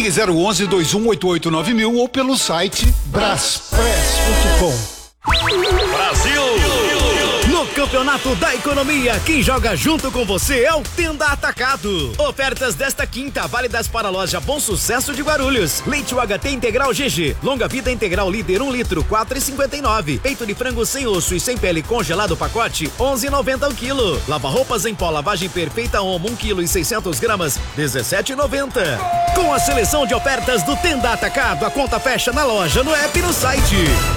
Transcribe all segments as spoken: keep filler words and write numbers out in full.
Ligue zero onze, dois um oito oito, nove mil ou pelo site braspress ponto com. Brasil! No Campeonato da Economia, quem joga junto com você é o Tenda Atacado. Ofertas desta quinta, válidas para a loja Bom Sucesso de Guarulhos. Leite U H T Integral G G. Longa Vida Integral Líder um litro, quatro e cinquenta e nove. Peito de frango sem osso e sem pele congelado pacote, onze e noventa o quilo. Lava-roupas em pó lavagem perfeita Omo, um quilo e seiscentos gramas, dezessete e noventa. Com a seleção de ofertas do Tenda Atacado, a conta fecha na loja, no app e no site.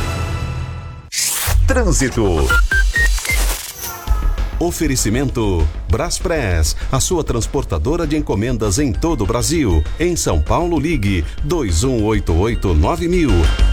Trânsito. Oferecimento Braspress, a sua transportadora de encomendas em todo o Brasil. Em São Paulo, ligue dois um oito oito, nove mil.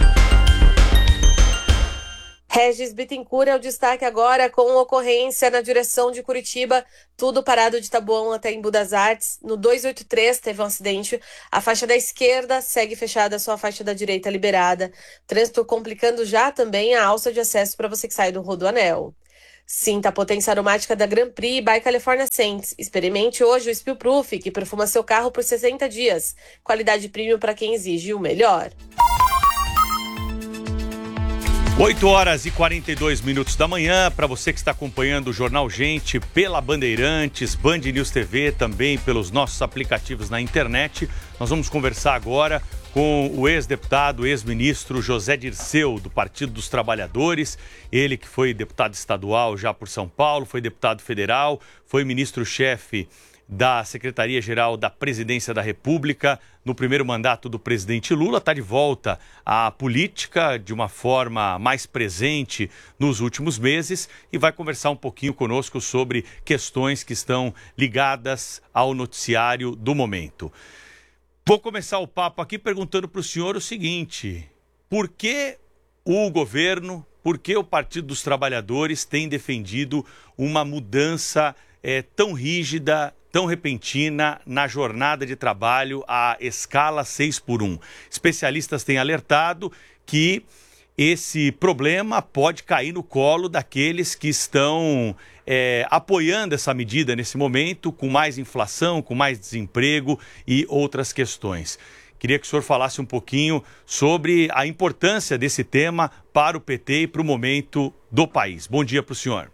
Regis Bittencourt é o destaque agora com ocorrência na direção de Curitiba, tudo parado de Taboão até Embu das Artes. No duzentos e oitenta e três teve um acidente, a faixa da esquerda segue fechada, só a faixa da direita liberada. Trânsito complicando já também a alça de acesso para você que sai do Rodoanel. Sinta a potência aromática da Grand Prix by California Scents. Experimente hoje o Spill Proof, que perfuma seu carro por sessenta dias. Qualidade premium para quem exige o melhor. oito horas e quarenta e dois minutos da manhã, para você que está acompanhando o Jornal Gente pela Bandeirantes, Band News T V, também pelos nossos aplicativos na internet. Nós vamos conversar agora com o ex-deputado, ex-ministro José Dirceu, do Partido dos Trabalhadores. Ele que foi deputado estadual já por São Paulo, foi deputado federal, foi ministro-chefe da Secretaria-Geral da Presidência da República no primeiro mandato do presidente Lula, está de volta à política de uma forma mais presente nos últimos meses e vai conversar um pouquinho conosco sobre questões que estão ligadas ao noticiário do momento. Vou começar o papo aqui perguntando para o senhor o seguinte: por que o governo, por que o Partido dos Trabalhadores tem defendido uma mudança é, tão rígida, tão repentina na jornada de trabalho à escala seis por um? Especialistas têm alertado que esse problema pode cair no colo daqueles que estão é, apoiando essa medida nesse momento, com mais inflação, com mais desemprego e outras questões. Queria que o senhor falasse um pouquinho sobre a importância desse tema para o P T e para o momento do país. Bom dia para o senhor.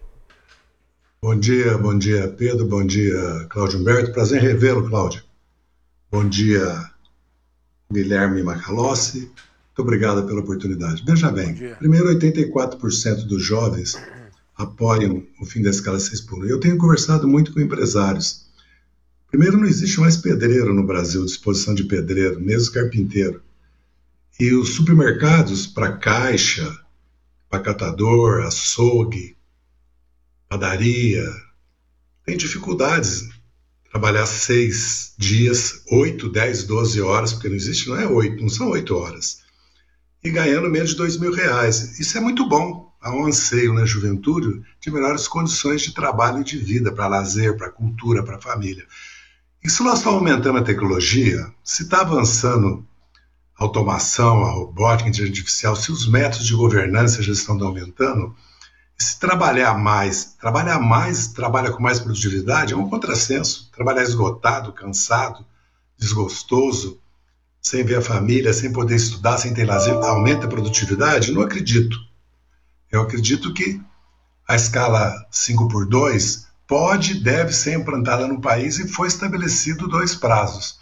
Bom dia, bom dia Pedro, bom dia Cláudio Humberto, prazer em revê-lo, Cláudio. Bom dia Guilherme Macalossi, muito obrigado pela oportunidade. Veja bem, primeiro oitenta e quatro por cento dos jovens apoiam o fim da escala seis por um. Eu tenho conversado muito com empresários. Primeiro, não existe mais pedreiro no Brasil, disposição de pedreiro, mesmo carpinteiro. E os supermercados para caixa, para catador, açougue, padaria, tem dificuldades. Trabalhar seis dias, oito, dez, doze horas, porque não existe, não é oito, não são oito horas. E ganhando menos de dois mil reais. Isso é muito bom. Há um anseio na juventude de melhores condições de trabalho e de vida, para lazer, para cultura, para família. E se nós estamos aumentando a tecnologia, se está avançando a automação, a robótica, a inteligência artificial, se os métodos de governança já estão aumentando, se trabalhar mais, trabalhar mais, trabalha com mais produtividade, é um contrassenso. Trabalhar esgotado, cansado, desgostoso, sem ver a família, sem poder estudar, sem ter lazer, aumenta a produtividade? Não acredito. Eu acredito que a escala cinco por dois pode e deve ser implantada no país e foi estabelecido dois prazos.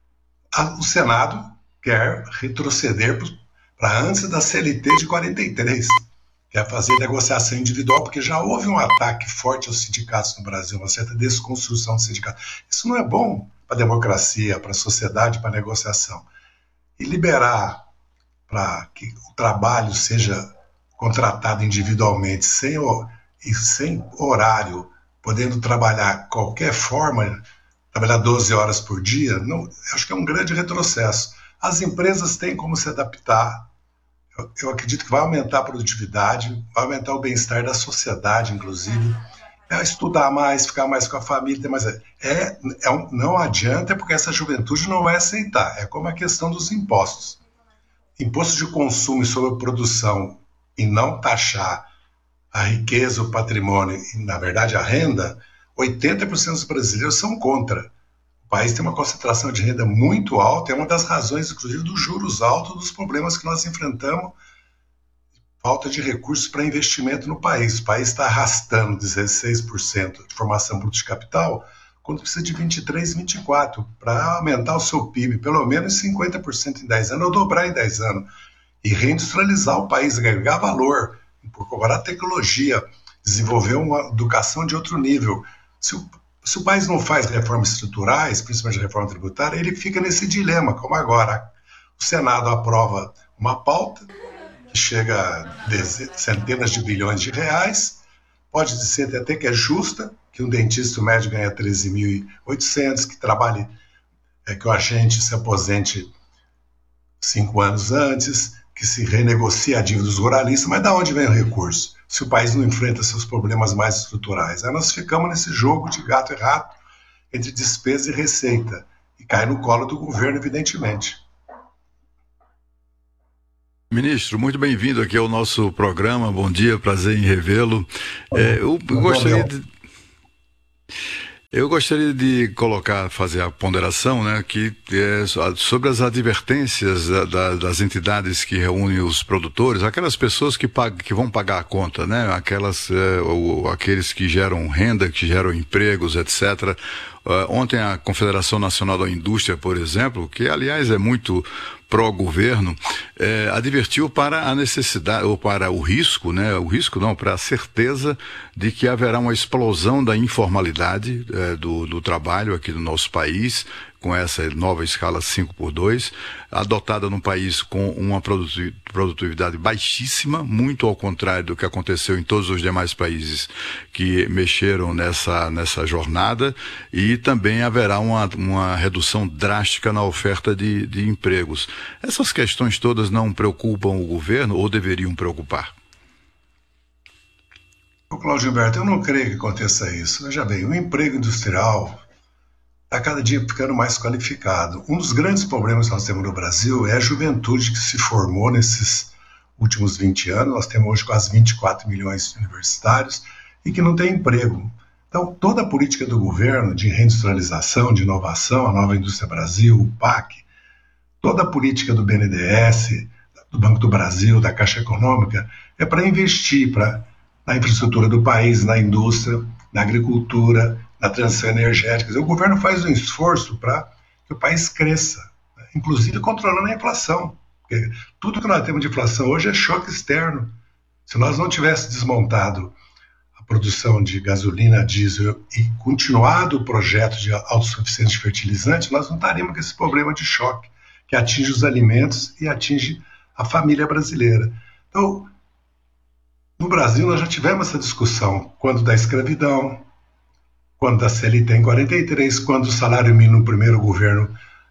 O Senado quer retroceder para antes da C L T de quarenta e três, quer fazer negociação individual, porque já houve um ataque forte aos sindicatos no Brasil, uma certa desconstrução dos sindicatos. Isso não é bom para a democracia, para a sociedade, para a negociação. E liberar para que o trabalho seja contratado individualmente, sem, e sem horário, podendo trabalhar qualquer forma, trabalhar doze horas por dia, não, acho que é um grande retrocesso. As empresas têm como se adaptar. Eu, eu acredito que vai aumentar a produtividade, vai aumentar o bem-estar da sociedade, inclusive. É estudar mais, ficar mais com a família, ter mais... É, é um, não adianta, porque essa juventude não vai aceitar. É como a questão dos impostos. Imposto de consumo sobre a produção e não taxar a riqueza, o patrimônio e, na verdade, a renda, oitenta por cento dos brasileiros são contra. O país tem uma concentração de renda muito alta, é uma das razões, inclusive, dos juros altos, dos problemas que nós enfrentamos, falta de recursos para investimento no país. O país está arrastando dezesseis por cento de formação bruta de capital, quando precisa de vinte e três, vinte e quatro por cento para aumentar o seu P I B, pelo menos cinquenta por cento em dez anos, ou dobrar em dez anos, e reindustrializar o país, agregar valor, incorporar tecnologia, desenvolver uma educação de outro nível. Se o, se o país não faz reformas estruturais, principalmente reforma tributária, ele fica nesse dilema, como agora. O Senado aprova uma pauta que chega a dezenas, centenas de bilhões de reais, pode dizer até que é justa, que um dentista médio ganha treze mil e oitocentos, que trabalhe, é, que o agente se aposente cinco anos antes, que se renegocie a dívida dos ruralistas, mas de onde vem o recurso? Se o país não enfrenta seus problemas mais estruturais. Aí nós ficamos nesse jogo de gato e rato entre despesa e receita, e cai no colo do governo, evidentemente. Ministro, muito bem-vindo aqui ao nosso programa. Bom dia, prazer em revê-lo. É, eu, eu gostaria de... Eu gostaria de colocar, fazer a ponderação, né, que é, sobre as advertências da, da, das entidades que reúnem os produtores, aquelas pessoas que, pagam, que vão pagar a conta, né, aquelas, é, ou, aqueles que geram renda, que geram empregos, etcétera. Uh, ontem a Confederação Nacional da Indústria, por exemplo, que aliás é muito pró-governo, eh, advertiu para a necessidade, ou para o risco, né, o risco não, para a certeza de que haverá uma explosão da informalidade eh, do, do trabalho aqui no nosso país, com essa nova escala cinco por dois, adotada num país com uma produtividade baixíssima, muito ao contrário do que aconteceu em todos os demais países que mexeram nessa, nessa jornada, e também haverá uma, uma redução drástica na oferta de, de empregos. Essas questões todas não preocupam o governo ou deveriam preocupar? Ô, Cláudio Humberto, eu não creio que aconteça isso. Veja bem, o emprego industrial está cada dia ficando mais qualificado. Um dos grandes problemas que nós temos no Brasil é a juventude que se formou nesses últimos vinte anos. Nós temos hoje quase vinte e quatro milhões de universitários e que não tem emprego. Então, toda a política do governo de reindustrialização, de inovação, a Nova Indústria Brasil, o P A C, toda a política do B N D E S, do Banco do Brasil, da Caixa Econômica, é para investir pra, na infraestrutura do país, na indústria, na agricultura, na transição energética. O governo faz um esforço para que o país cresça, né? Inclusive controlando a inflação. Porque tudo que nós temos de inflação hoje é choque externo. Se nós não tivéssemos desmontado a produção de gasolina, diesel e continuado o projeto de autossuficiência de fertilizante, nós não estaríamos com esse problema de choque que atinge os alimentos e atinge a família brasileira. Então, no Brasil nós já tivemos essa discussão, quando da escravidão, quando da C L T em quarenta e três, quando o salário mínimo no primeiro governo,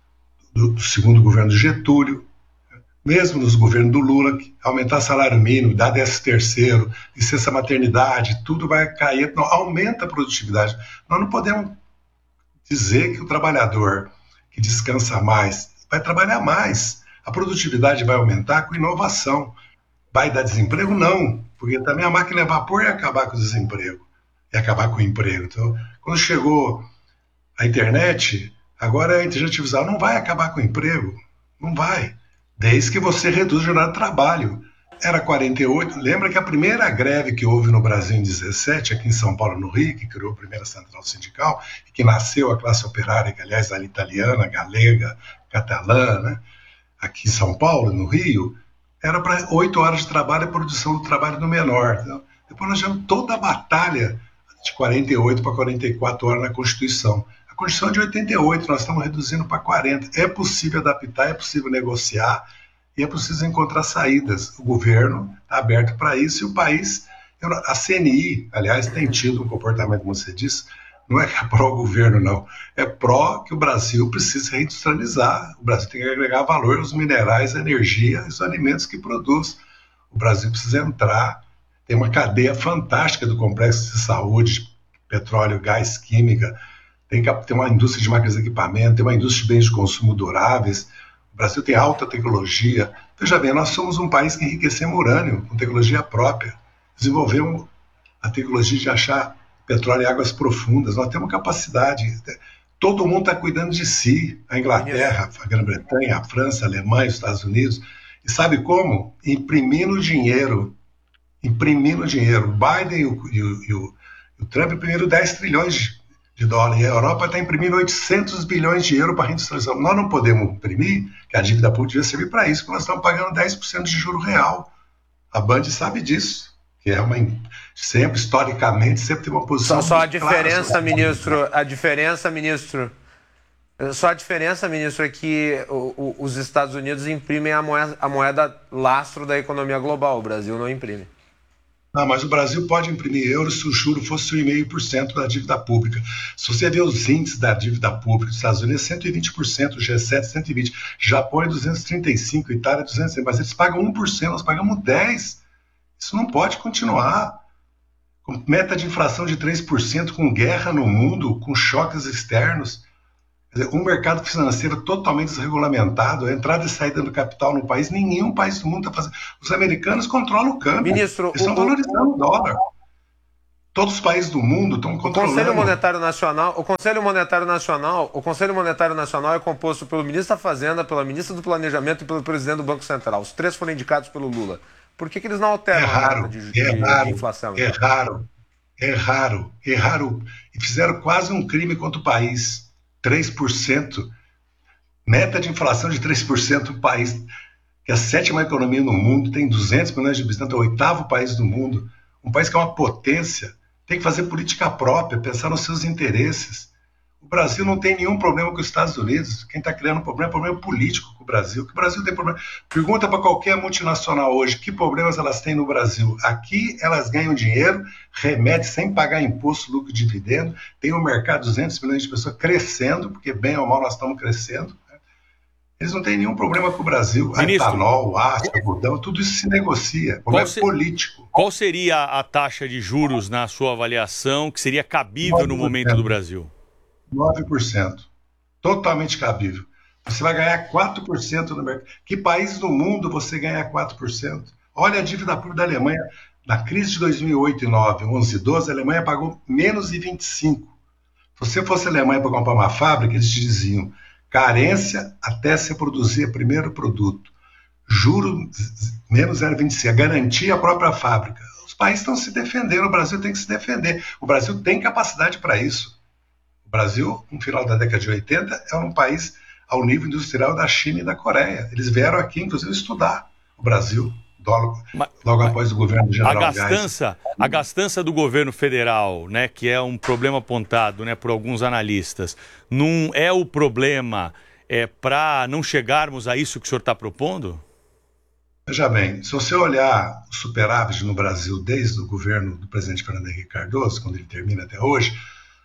do segundo governo do Getúlio, mesmo nos governos do Lula, aumentar salário mínimo, dar décimo terceiro, licença maternidade, tudo vai cair, não, aumenta a produtividade. Nós não podemos dizer que o trabalhador que descansa mais vai trabalhar mais. A produtividade vai aumentar com inovação. Vai dar desemprego? Não, porque também a máquina a vapor ia acabar com o desemprego, ia acabar com o emprego. Então, quando chegou a internet, agora a inteligência artificial não vai acabar com o emprego, não vai, desde que você reduz a jornada de trabalho. Era quarenta e oito, lembra que a primeira greve que houve no Brasil em dezessete, aqui em São Paulo, no Rio, que criou a primeira central sindical, e que nasceu a classe operária, que aliás era italiana, galega, catalã, né? Aqui em São Paulo, no Rio, era para oito horas de trabalho e produção do trabalho do menor. Então, depois nós tivemos toda a batalha de quarenta e oito para quarenta e quatro horas na Constituição. A Constituição é de oitenta e oito, nós estamos reduzindo para quarenta. É possível adaptar, é possível negociar e é preciso encontrar saídas. O governo está aberto para isso e o país, a C N I, aliás, tem tido um comportamento, como você disse, não é que é pró-governo, não. É pró que o Brasil precisa reindustrializar. O Brasil tem que agregar valor aos minerais, a energia e os alimentos que produz. O Brasil precisa entrar. Tem uma cadeia fantástica do complexo de saúde, petróleo, gás, química. Tem, que, tem uma indústria de máquinas de equipamento, tem uma indústria de bens de consumo duráveis. O Brasil tem alta tecnologia. Veja bem, nós somos um país que enriquecemos urânio, com tecnologia própria. Desenvolvemos a tecnologia de achar petróleo em águas profundas. Nós temos capacidade. Todo mundo está cuidando de si. A Inglaterra, a Grã-Bretanha, a França, a Alemanha, os Estados Unidos. E sabe como? Imprimindo dinheiro. Imprimindo dinheiro. O Biden e o, e o, e o, e o Trump imprimiram dez trilhões de, de dólares. E a Europa está imprimindo oitocentos bilhões de euros para a reindustrialização. Nós não podemos imprimir, que a dívida pública devia servir para isso, porque nós estamos pagando dez por cento de juro real. A Band sabe disso. Que é uma, sempre, historicamente, sempre tem uma posição... Só, só a diferença, clara, ministro, a diferença, ministro, só a diferença, ministro, é que o, o, os Estados Unidos imprimem a moeda, a moeda lastro da economia global, o Brasil não imprime. Não, mas o Brasil pode imprimir euros se o juro fosse um vírgula cinco por cento da dívida pública. Se você ver os índices da dívida pública dos Estados Unidos, cento e vinte por cento, o G sete cento e vinte por cento, Japão é duzentos e trinta e cinco por cento, Itália é duzentos por cento, mas eles pagam um por cento, nós pagamos dez por cento. Isso não pode continuar. Com meta de inflação de três por cento, com guerra no mundo, com choques externos, quer dizer, um mercado financeiro totalmente desregulamentado, a entrada e saída do capital no país, nenhum país do mundo está fazendo. Os americanos controlam o câmbio, ministro, eles estão o, valorizando o dólar. Todos os países do mundo estão controlando. O Conselho Monetário Nacional, o Conselho Monetário Nacional, o Conselho Monetário Nacional é composto pelo ministro da Fazenda, pela ministra do Planejamento e pelo presidente do Banco Central. Os três foram indicados pelo Lula. Por que, que eles não alteram é raro, a de, de, é raro, de inflação? É então? raro, é raro, é raro. E fizeram quase um crime contra o país. três por cento. Meta de inflação de três por cento do país, que é a sétima economia no mundo, tem duzentos milhões de habitantes, é o oitavo país do mundo. Um país que é uma potência, tem que fazer política própria, pensar nos seus interesses. O Brasil não tem nenhum problema com os Estados Unidos. Quem está criando um problema é um problema político com o Brasil. Que o Brasil tem problema. Pergunta para qualquer multinacional hoje que problemas elas têm no Brasil. Aqui elas ganham dinheiro, remete sem pagar imposto, lucro e dividendo. Tem um mercado de duzentos milhões de pessoas crescendo, porque bem ou mal nós estamos crescendo. Eles não têm nenhum problema com o Brasil. Ministro, etanol, aço, algodão, tudo isso se negocia. Problema se... político. Qual seria a taxa de juros, na sua avaliação, que seria cabível no momento do Brasil? nove por cento. Totalmente cabível. Você vai ganhar quatro por cento no mercado. Que país do mundo você ganha quatro por cento? Olha a dívida pública da Alemanha. Na crise de dois mil e oito e nove, onze e doze, a Alemanha pagou menos de vinte e cinco. Se você fosse a Alemanha para comprar uma fábrica, eles te diziam carência até se produzir o primeiro produto. Juro menos zero vírgula vinte e cinco. Garantia a própria fábrica. Os países estão se defendendo. O Brasil tem que se defender. O Brasil tem capacidade para isso. O Brasil, no final da década de oitenta, é um país ao nível industrial da China e da Coreia. Eles vieram aqui, inclusive, estudar o Brasil, logo, mas, logo mas, após o governo general a gastança, Geisel. A gastança do governo federal, né, que é um problema apontado, né, por alguns analistas, não é o problema é, para não chegarmos a isso que o senhor está propondo? Veja bem, se você olhar o superávit no Brasil desde o governo do presidente Fernando Henrique Cardoso, quando ele termina até hoje,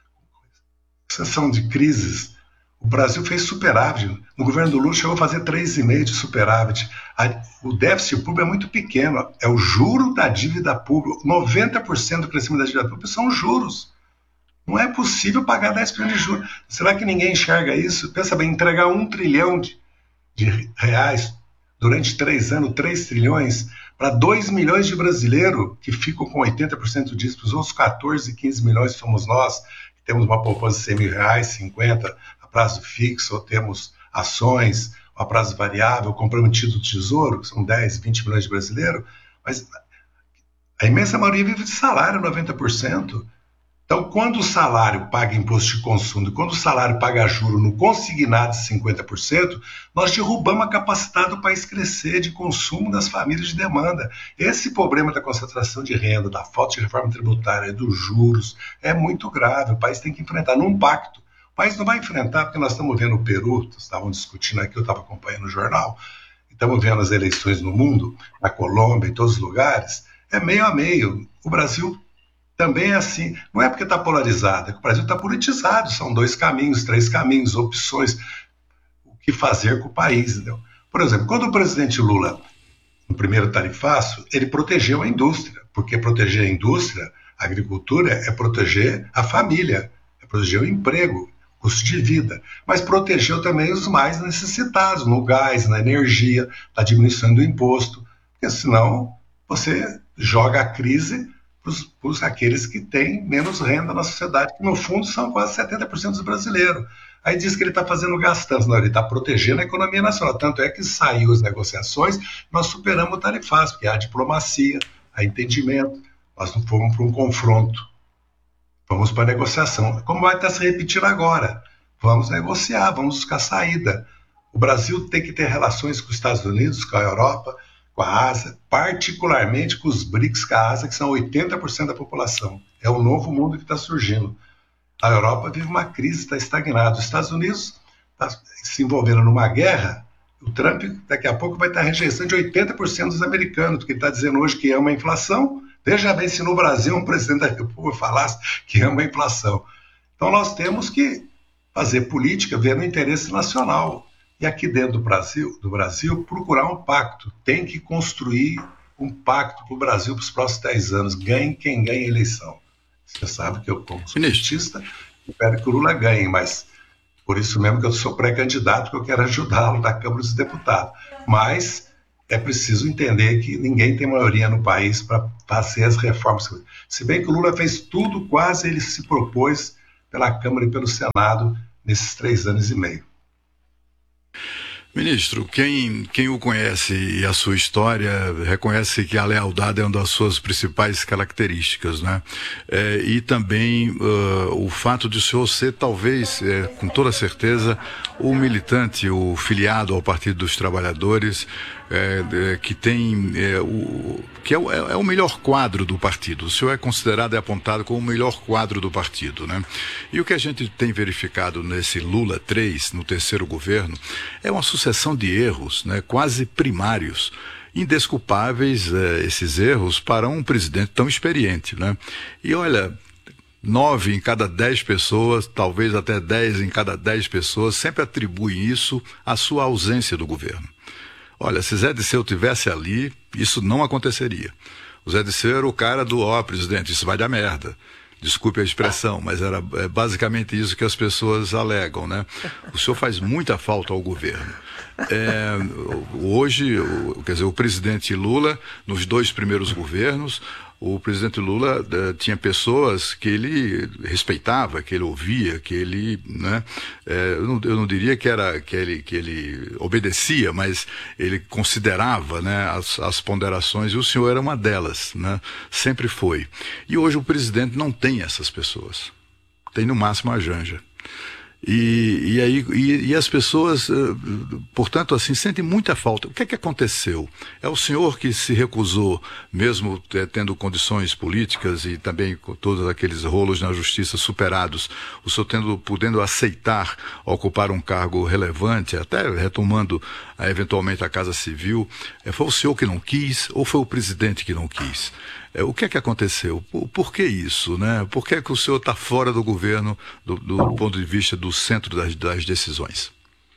exceção de crises, o Brasil fez superávit. No governo do Lula chegou a fazer três vírgula cinco por cento de superávit. O déficit público é muito pequeno. É o juro da dívida pública. noventa por cento do crescimento da dívida pública são juros. Não é possível pagar dez por cento de juros. Será que ninguém enxerga isso? Pensa bem, entregar um trilhão de, de reais durante três anos, três trilhões, para dois milhões de brasileiros que ficam com oitenta por cento disso, para os outros quatorze, quinze milhões somos nós, temos uma poupança de cem mil reais, cinquenta a prazo fixo, ou temos ações a prazo variável, compramos título de tesouro, que são dez, vinte milhões de brasileiros, mas a imensa maioria vive de salário, noventa por cento. Então, quando o salário paga imposto de consumo e quando o salário paga juro no consignado de cinquenta por cento, nós derrubamos a capacidade do país crescer de consumo das famílias de demanda. Esse problema da concentração de renda, da falta de reforma tributária, dos juros, é muito grave. O país tem que enfrentar num pacto. O país não vai enfrentar, porque nós estamos vendo o Peru, estavam discutindo aqui, eu estava acompanhando o jornal, estamos vendo as eleições no mundo, na Colômbia, em todos os lugares, é meio a meio. O Brasil também é assim, não é porque está polarizado, é que o Brasil está politizado, são dois caminhos, três caminhos, opções, o que fazer com o país. Entendeu? Por exemplo, quando o presidente Lula, no primeiro tarifaço, ele protegeu a indústria, porque proteger a indústria, a agricultura, é proteger a família, é proteger o emprego, custo de vida, mas protegeu também os mais necessitados, no gás, na energia, na diminuição do imposto, porque senão você joga a crise para os aqueles que têm menos renda na sociedade, que no fundo são quase setenta por cento dos brasileiros. Aí diz que ele está fazendo gastando, não, ele está protegendo a economia nacional. Tanto é que saiu as negociações, nós superamos o tarifaço, porque há diplomacia, há entendimento, nós não fomos para um confronto, vamos para a negociação. Como vai estar se repetindo agora? Vamos negociar, vamos buscar saída. O Brasil tem que ter relações com os Estados Unidos, com a Europa, com a Ásia, particularmente com os BRICS, com a Ásia, que são oitenta por cento da população. É o novo mundo que está surgindo. A Europa vive uma crise, está estagnada. Os Estados Unidos está se envolvendo numa guerra. O Trump, daqui a pouco, vai estar rejeitando oitenta por cento dos americanos, porque ele está dizendo hoje que ama a inflação. Veja bem se no Brasil um presidente da República falasse que ama a inflação. Então nós temos que fazer política vendo o interesse nacional. E aqui dentro do Brasil, do Brasil, procurar um pacto. Tem que construir um pacto para o Brasil para os próximos dez anos. Ganhe quem ganhe a eleição. Você sabe que eu, como sou petista, espero que o Lula ganhe, mas por isso mesmo que eu sou pré-candidato, que eu quero ajudá-lo na Câmara dos Deputados. Mas é preciso entender que ninguém tem maioria no país para fazer as reformas. Se bem que o Lula fez tudo, quase ele se propôs pela Câmara e pelo Senado nesses três anos e meio. Ministro, quem, quem o conhece e a sua história reconhece que a lealdade é uma das suas principais características, né? É, e também uh, o fato de o senhor ser, talvez, é, com toda certeza, o militante, o filiado ao Partido dos Trabalhadores, é, é, que tem é, o, que é o, é o melhor quadro do partido. O senhor é considerado e apontado como o melhor quadro do partido, né? E o que a gente tem verificado nesse Lula três, no terceiro governo, é uma sucessão de erros, né, quase primários, indesculpáveis, eh, esses erros para um presidente tão experiente, né? E olha, nove em cada dez pessoas, talvez até dez em cada dez pessoas, sempre atribuem isso à sua ausência do governo. Olha, se Zé Disseu tivesse ali, isso não aconteceria. O Zé Disseu era o cara do, ó, presidente, isso vai dar merda. Desculpe a expressão, mas era é, basicamente isso que as pessoas alegam, né? O senhor faz muita falta ao governo. É, hoje, o, quer dizer, o presidente Lula, nos dois primeiros governos, o presidente Lula uh, tinha pessoas que ele respeitava, que ele ouvia, que ele, né, é, eu, não, eu não diria que era que ele, que ele obedecia, mas ele considerava, né, as, as ponderações, e o senhor era uma delas, né, sempre foi. E hoje o presidente não tem essas pessoas, tem no máximo a Janja. E, e, aí, e, e as pessoas, portanto, assim, sentem muita falta. O que é que aconteceu? É o senhor que se recusou, mesmo tendo condições políticas e também com todos aqueles rolos na justiça superados, o senhor tendo, podendo aceitar ocupar um cargo relevante, até retomando eventualmente a Casa Civil, foi o senhor que não quis ou foi o presidente que não quis? É, o que é que aconteceu? Por, por que isso, né? Por que é que o senhor está fora do governo do, do ponto de vista do centro das, das decisões?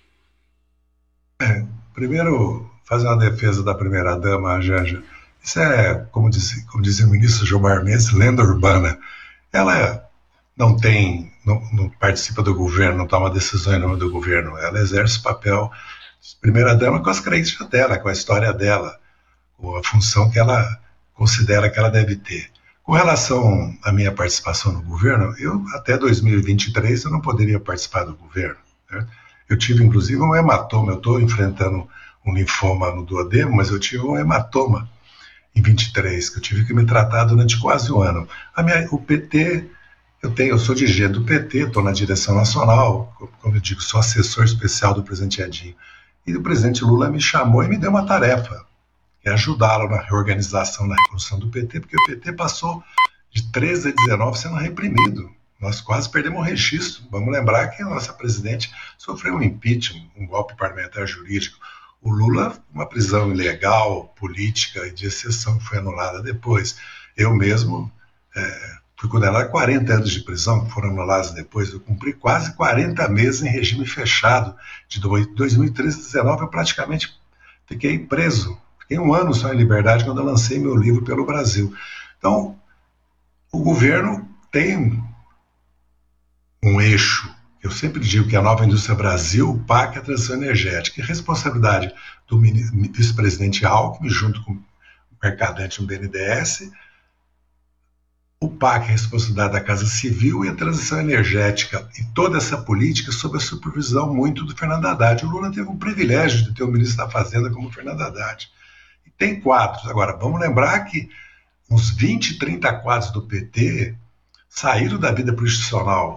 É, primeiro, fazer uma defesa da primeira-dama, Janja. Isso é, como dizia, como dizia o ministro Gilmar Mendes, lenda urbana. Ela não tem, não, não participa do governo, não toma decisões em nome do governo. Ela exerce o papel de primeira-dama com as crenças dela, com a história dela, com a função que ela considera que ela deve ter. Com relação à minha participação no governo, eu até dois mil e vinte e três eu não poderia participar do governo, né? Eu tive inclusive um hematoma, eu estou enfrentando um linfoma no duodeno, mas eu tive um hematoma em vinte e três, que eu tive que me tratar durante quase um ano. A minha, o P T, eu, tenho, eu sou dirigente do P T, estou na direção nacional, como eu digo, sou assessor especial do presidente Edinho. E o presidente Lula me chamou e me deu uma tarefa, que é ajudá-lo na reorganização, na reconstrução do P T, porque o P T passou de treze a dezenove sendo reprimido. Nós quase perdemos o registro. Vamos lembrar que a nossa presidente sofreu um impeachment, um golpe parlamentar jurídico. O Lula, uma prisão ilegal, política e de exceção, que foi anulada depois. Eu mesmo é, fui condenado a quarenta anos de prisão, que foram anulados depois. Eu cumpri quase quarenta meses em regime fechado. De dois mil e treze a dois mil e dezenove eu praticamente fiquei preso. Fiquei um ano só em liberdade quando eu lancei meu livro pelo Brasil. Então, o governo tem um eixo. Eu sempre digo que a Nova Indústria Brasil, o P A C, é a transição energética. E responsabilidade do vice-presidente Alckmin, junto com o Mercadante no B N D E S, o P A C, a responsabilidade da Casa Civil, e a transição energética e toda essa política sob a supervisão muito do Fernando Haddad. O Lula teve o privilégio de ter o ministro da Fazenda como Fernando Haddad. E tem quadros. Agora, vamos lembrar que uns vinte, trinta quadros do P T saíram da vida institucional,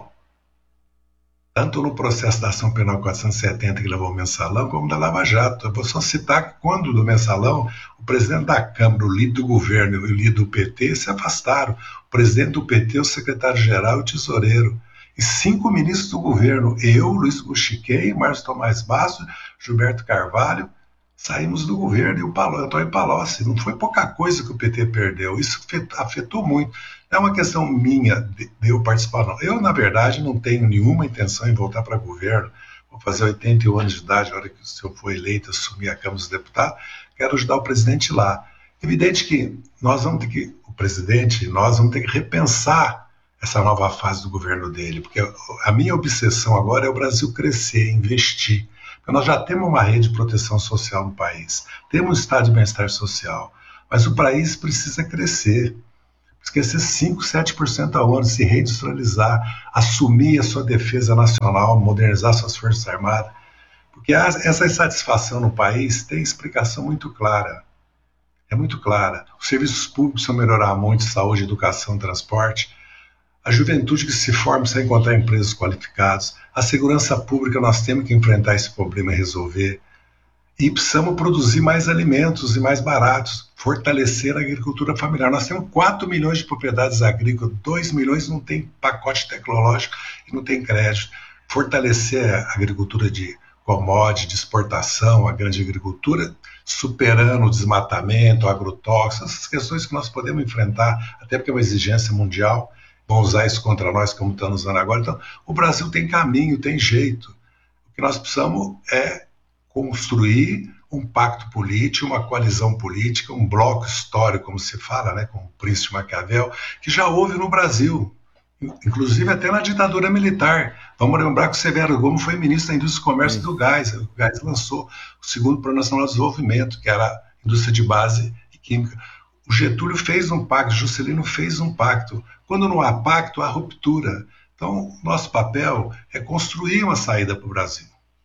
tanto no processo da ação penal quatrocentos e setenta, que levou ao mensalão, como da Lava Jato. Eu vou só citar que, quando do mensalão, o presidente da Câmara, o líder do governo e o líder do P T se afastaram. O presidente do P T, o secretário-geral e o tesoureiro. E cinco ministros do governo, eu, Luiz Buchiquei, Márcio Tomás Basso, Gilberto Carvalho, saímos do governo, e o Palo, Antônio Palocci. Não foi pouca coisa que o P T perdeu, isso afetou muito. Não é uma questão minha de, de eu participar, não. Eu, na verdade, não tenho nenhuma intenção em voltar para governo. Vou fazer oitenta e um anos de idade, na hora que o senhor for eleito, assumir a Câmara dos Deputados, quero ajudar o presidente lá. Evidente que nós vamos ter que, o presidente, nós vamos ter que repensar essa nova fase do governo dele, porque a minha obsessão agora é o Brasil crescer, investir. Porque nós já temos uma rede de proteção social no país, temos um estado de bem-estar social, mas o país precisa crescer. Esquecer cinco, sete por cento ao ano, se reindustrializar, assumir a sua defesa nacional, modernizar suas forças armadas. Porque essa insatisfação no país tem explicação muito clara. É muito clara. Os serviços públicos precisam melhorar muito, saúde, educação, transporte. A juventude que se forma precisa encontrar empregos qualificados. A segurança pública, nós temos que enfrentar esse problema e resolver. E precisamos produzir mais alimentos e mais baratos, fortalecer a agricultura familiar. Nós temos quatro milhões de propriedades agrícolas, dois milhões não tem pacote tecnológico e não tem crédito. Fortalecer a agricultura de commodity, de exportação, a grande agricultura, superando o desmatamento, o agrotóxico, essas questões que nós podemos enfrentar, até porque é uma exigência mundial, vão usar isso contra nós como estão usando agora. Então, o Brasil tem caminho, tem jeito. O que nós precisamos é construir um pacto político, uma coalizão política, um bloco histórico, como se fala, né, com o príncipe Maquiavel, que já houve no Brasil, inclusive até na ditadura militar. Vamos lembrar que o Severo Gomes foi ministro da Indústria e Comércio do Gás. O Gás lançou o segundo Plano Nacional de Desenvolvimento, que era a indústria de base e química. O Getúlio fez um pacto, o Juscelino fez um pacto. Quando não há pacto, há ruptura. Então, nosso papel é construir uma saída para o Brasil.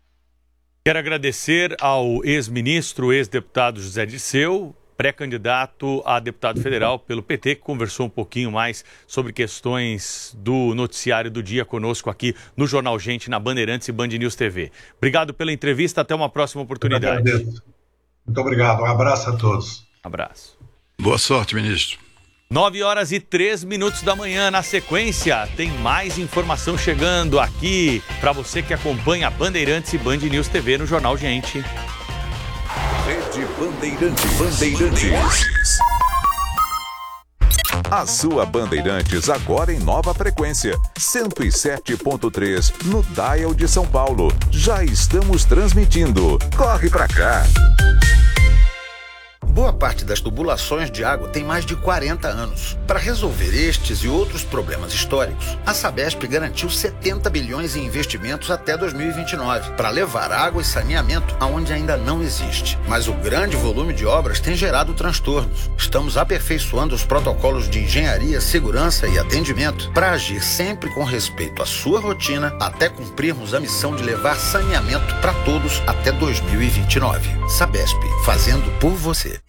Quero agradecer ao ex-ministro, ex-deputado José Dirceu, pré-candidato a deputado federal pelo P T, que conversou um pouquinho mais sobre questões do noticiário do dia conosco aqui no Jornal Gente, na Bandeirantes e Band News T V. Obrigado pela entrevista, até uma próxima oportunidade. Muito obrigado, um abraço a todos. Abraço. Boa sorte, ministro. nove horas e três minutos da manhã. Na sequência, tem mais informação chegando aqui para você que acompanha a Bandeirantes e Band News T V no Jornal Gente. Rede Bandeirantes. Bandeirantes. A sua Bandeirantes agora em nova frequência, cento e sete ponto três no dial de São Paulo. Já estamos transmitindo. Corre pra cá. Boa parte das tubulações de água tem mais de quarenta anos. Para resolver estes e outros problemas históricos, a Sabesp garantiu setenta bilhões em investimentos até dois mil e vinte e nove, para levar água e saneamento aonde ainda não existe. Mas o grande volume de obras tem gerado transtornos. Estamos aperfeiçoando os protocolos de engenharia, segurança e atendimento para agir sempre com respeito à sua rotina até cumprirmos a missão de levar saneamento para todos até dois mil e vinte e nove. Sabesp, fazendo por você.